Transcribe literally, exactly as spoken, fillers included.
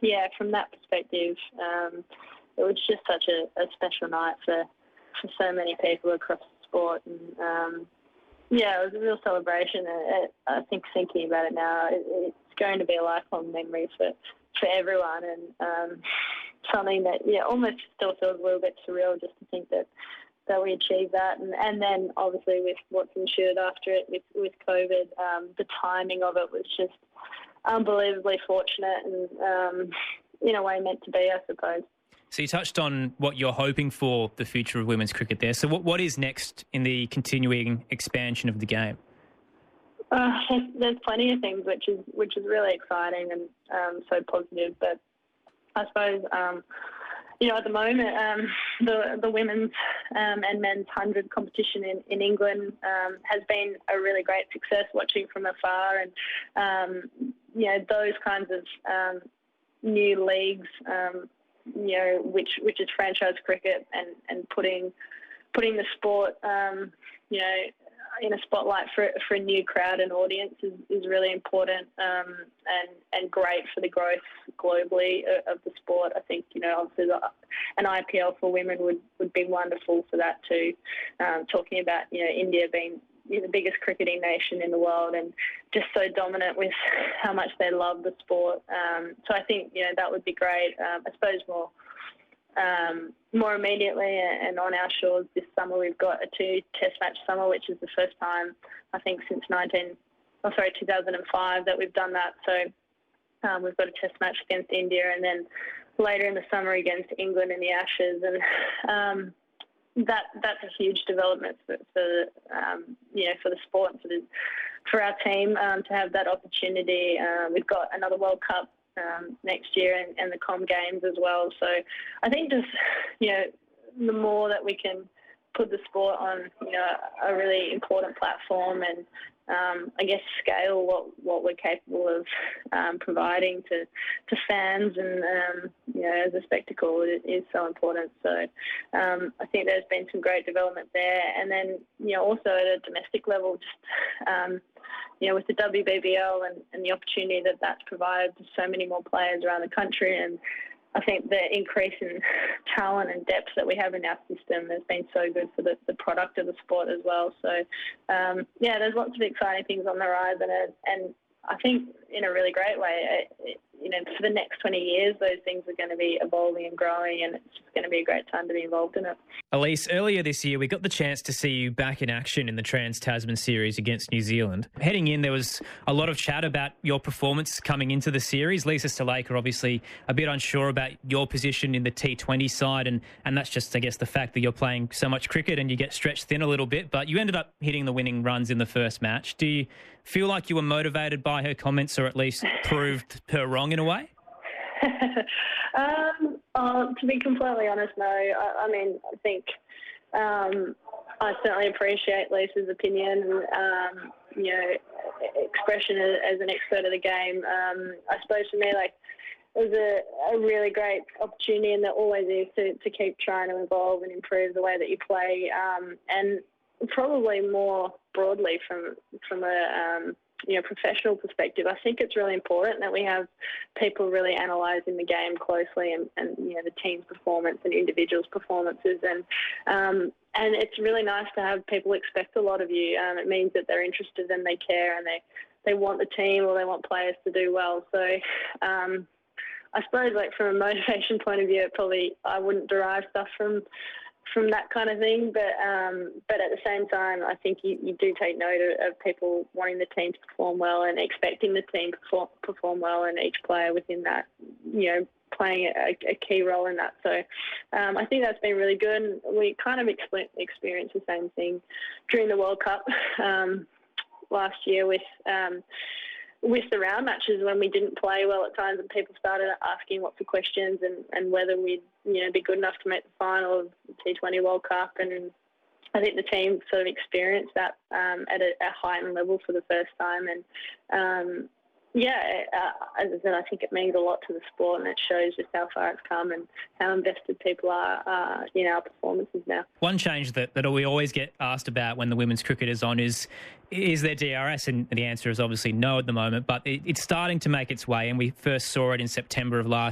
yeah, from that perspective, um, it was just such a, a special night for, for so many people across the sport. And um, yeah, it was a real celebration. And it, I think thinking about it now, it, it's going to be a lifelong memory for, for everyone, and um, something that yeah almost still feels a little bit surreal just to think that that we achieved that. And, and then obviously with what's ensued after it with, with COVID, um, the timing of it was just unbelievably fortunate and um, in a way meant to be, I suppose. So you touched on what you're hoping for the future of women's cricket there. So what, what is next in the continuing expansion of the game? Uh, there's, there's plenty of things which is which is really exciting and um, so positive. But I suppose, um, you know, at the moment, um, the the women's um, and men's hundred competition in, in England um, has been a really great success watching from afar. And, um, you know, those kinds of um, new leagues, um, you know, which which is franchise cricket and, and putting putting the sport, um, you know, in a spotlight for for a new crowd and audience is, is really important um, and and great for the growth globally of the sport. I think, you know, obviously an I P L for women would, would be wonderful for that too. Um, talking about, you know, India being the biggest cricketing nation in the world and just so dominant with how much they love the sport. Um, so I think, you know, that would be great. Um, I suppose more um, more immediately and on our shores this summer we've got a two test match summer, which is the first time I think since nineteen, oh sorry, two thousand five that we've done that. So um, we've got a test match against India and then later in the summer against England in the Ashes, and um, that that's a huge development for, for um, you know for the sport and for the for our team um, to have that opportunity. Uh, we've got another World Cup um, next year and, and the Com Games as well. So I think just you know the more that we can put the sport on you know a really important platform and Um, I guess scale what, what we're capable of um, providing to, to fans and um, you know as a spectacle it is so important. So um, I think there's been some great development there, and then you know also at a domestic level, just um, you know with the W B B L and, and the opportunity that that's provided to so many more players around the country, and I think the increase in talent and depth that we have in our system has been so good for the, the product of the sport as well. So, um, yeah, there's lots of exciting things on the horizon, and, and I think in a really great way, it, it, you know, for the next twenty years, those things are going to be evolving and growing, and it's just going to be a great time to be involved in it. Elise, earlier this year, we got the chance to see you back in action in the Trans-Tasman series against New Zealand. Heading in, there was a lot of chat about your performance coming into the series. Lisa Sthalekar obviously a bit unsure about your position in the T twenty side, and, and that's just, I guess, the fact that you're playing so much cricket and you get stretched thin a little bit, but you ended up hitting the winning runs in the first match. Do you feel like you were motivated by her comments, or at least proved her wrong in a way? um, uh, to be completely honest, no. I, I mean, I think um, I certainly appreciate Lisa's opinion and, um, you know, expression as, as an expert of the game. Um, I suppose for me, like, it was a, a really great opportunity, and there always is, to, to keep trying to evolve and improve the way that you play, um, and probably more broadly from from a um, you know professional perspective. I think it's really important that we have people really analysing the game closely, and, and you know the team's performance and individuals' performances, and um, and it's really nice to have people expect a lot of you. Um, it means that they're interested and they care and they they want the team or they want players to do well. So. Um, I suppose, like from a motivation point of view, it probably I wouldn't derive stuff from from that kind of thing. But um, but at the same time, I think you, you do take note of, of people wanting the team to perform well and expecting the team to perform, perform well, and each player within that, you know, playing a, a key role in that. So um, I think that's been really good. And we kind of exp- experienced the same thing during the World Cup um, last year with. Um, with the round matches when we didn't play well at times, and people started asking lots of questions and, and whether we'd you know be good enough to make the final of the T twenty World Cup. And I think the team sort of experienced that um, at a, a heightened level for the first time. And um, yeah, uh, as I said, I think it means a lot to the sport, and it shows just how far it's come and how invested people are uh, in our performances now. One change that, that we always get asked about when the women's cricket is on is, is there D R S? And the answer is obviously no at the moment, but it, it's starting to make its way, and we first saw it in September of last